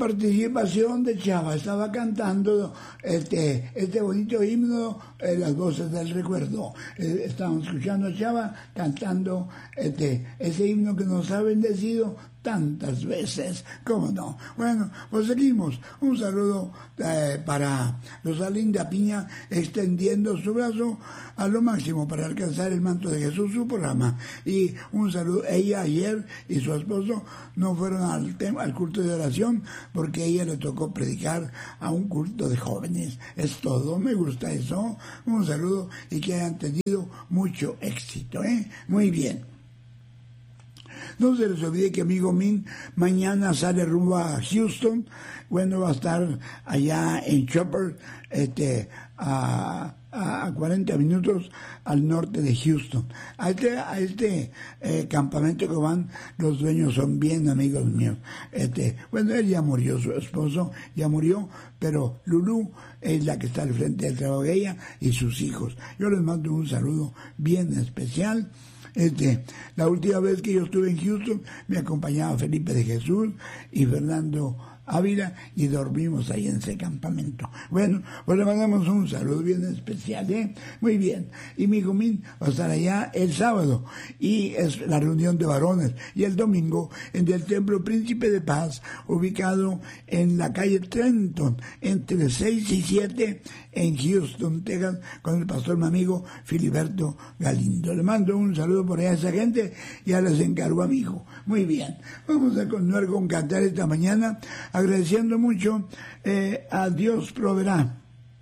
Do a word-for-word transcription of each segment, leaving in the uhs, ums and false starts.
participación de Chava. Estaba cantando este, este bonito himno, eh, Las Voces del Recuerdo. Eh, estábamos escuchando a Chava cantando este, ese himno que nos ha bendecido tantas veces, ¿cómo no? Bueno, pues seguimos. Un saludo eh, para Rosalinda Piña, extendiendo su brazo a lo máximo para alcanzar el manto de Jesús, su programa. Y un saludo, ella ayer y su esposo no fueron al, tema, al culto de oración porque a ella le tocó predicar a un culto de jóvenes. Es todo, me gusta eso. Un saludo y que hayan tenido mucho éxito, ¿eh? Muy bien. No se les olvide que amigo Min mañana sale rumbo a Houston. Bueno, va a estar allá en Chopper, este, a, a, a cuarenta minutos al norte de Houston. A este, a este eh, campamento que van, los dueños son bien amigos míos. Este, bueno, él ya murió, su esposo ya murió, pero Lulú es la que está al frente del trabajo de ella y sus hijos. Yo les mando un saludo bien especial. Este, la última vez que yo estuve en Houston me acompañaba Felipe de Jesús y Fernando Ávila y dormimos ahí en ese campamento. Bueno, pues le mandamos un saludo bien especial, ¿eh? Muy bien. Y mi Gomín va a estar allá el sábado y es la reunión de varones, y el domingo en el Templo Príncipe de Paz, ubicado en la calle Trenton, entre seis y siete en Houston, Texas, con el pastor mi amigo Filiberto Galindo. Le mando un saludo por allá a esa gente, ya les encargo a mi hijo. Muy bien, vamos a continuar con cantar esta mañana, agradeciendo mucho eh, a Dios Proveerá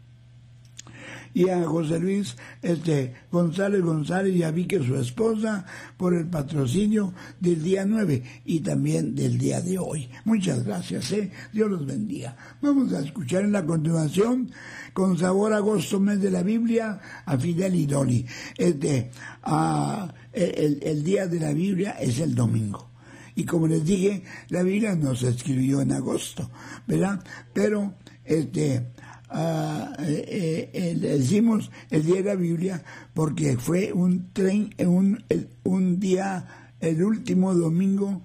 y a José Luis este, González González y a Vicky, su esposa, por el patrocinio del día nueve y también del día de hoy. Muchas gracias, ¿eh? Dios los bendiga. Vamos a escuchar en la continuación, con sabor a agosto, mes de la Biblia, a Fidel y Dolly. Este, a, el, el día de la Biblia es el domingo. Y como les dije, la Biblia no se escribió en agosto, ¿verdad? Pero, este... Uh, eh, eh, le decimos el día de la Biblia porque fue un tren, un, el, un día, el último domingo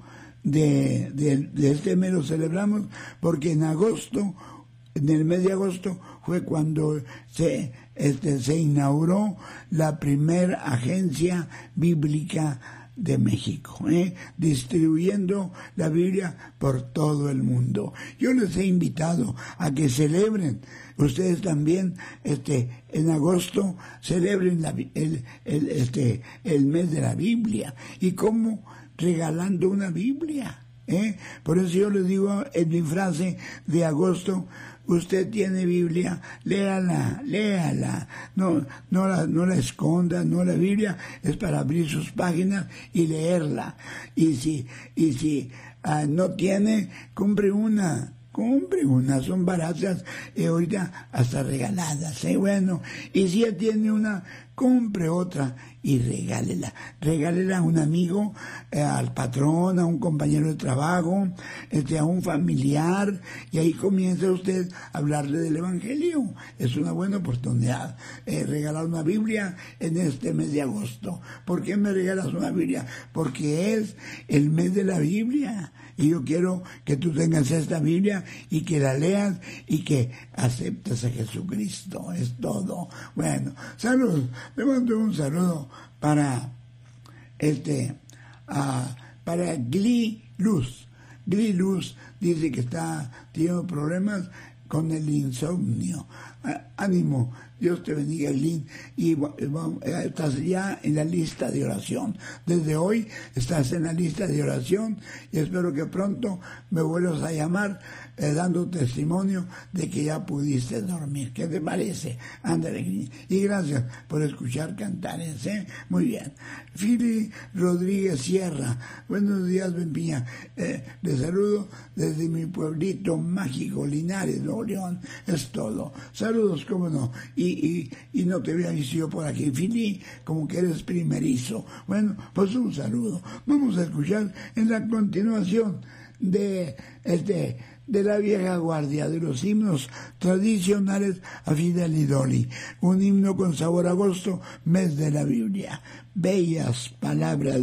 de, de, de este mes lo celebramos, porque en agosto, en el mes de agosto fue cuando se, este, se inauguró la primera agencia bíblica de México, ¿eh? distribuyendo la Biblia por todo el mundo. Yo les he invitado a que celebren, ustedes también, este, en agosto, celebren la, el, el, este, el mes de la Biblia. ¿Y cómo? Regalando una Biblia, ¿eh? Por eso yo les digo en mi frase de agosto: usted tiene Biblia, léala, léala, no, no la, no la esconda, no, la Biblia es para abrir sus páginas y leerla. Y si, y si uh, no tiene, compre una, compre una, son baratas, y ahorita hasta regaladas, ¿eh? Bueno, y si ya tiene una, compre otra y regálela, regálela a un amigo, eh, al patrón, a un compañero de trabajo, este, a un familiar, y ahí comienza usted a hablarle del Evangelio. Es una buena oportunidad, eh, regalar una Biblia en este mes de agosto. ¿Por qué me regalas una Biblia? Porque es el mes de la Biblia, y yo quiero que tú tengas esta Biblia y que la leas y que aceptes a Jesucristo. Es todo. Bueno, saludos. Le mando un saludo para este uh, para Gli Luz. Gli Luz dice que está teniendo problemas con el insomnio. Uh, ánimo, Dios te bendiga, Glyn, y uh, estás ya en la lista de oración. Desde hoy estás en la lista de oración y espero que pronto me vuelvas a llamar eh, dando testimonio de que ya pudiste dormir. ¿Qué te parece? Ándale, Glyn. Y gracias por escuchar Cantares, ¿eh? Muy bien. Fili Rodríguez Sierra, buenos días, Benpiña. Eh, les saludo desde mi pueblito mágico, Linares, Nuevo León. Es todo. Saludos, cómo no. Y, y, y no te había visto por aquí, Fili, como que eres primerizo. Bueno, pues un saludo. Vamos a escuchar en la continuación de este de la vieja guardia, de los himnos tradicionales a Fidel y Dolly. Un himno con sabor a agosto, mes de la Biblia. Bellas palabras